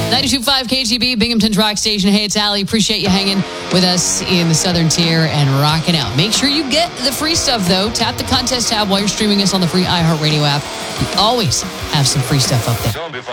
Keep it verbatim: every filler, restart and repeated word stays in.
ninety-two point five K G B, Binghamton's Rock Station. Hey, it's Allie. Appreciate you hanging with us in the Southern Tier and rocking out. Make sure you get the free stuff, though. Tap the contest tab while you're streaming us on the free iHeartRadio app. We always have some free stuff up there.